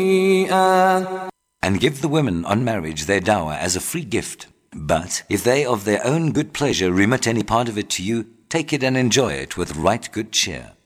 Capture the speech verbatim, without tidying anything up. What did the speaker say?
And give the women on marriage their dower as a free gift. But if they of their own good pleasure remit any part of it to you, take it and enjoy it with right good cheer.